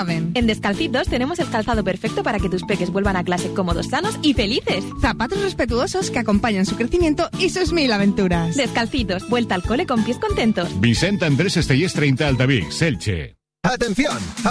En Descalcitos tenemos el calzado perfecto para que tus peques vuelvan a clase cómodos, sanos y felices. Zapatos respetuosos que acompañan su crecimiento y sus 1000 aventuras. Descalcitos, vuelta al cole con pies contentos. Vicente Andrés Estellés 30 Altavix, Elche. ¡Atención!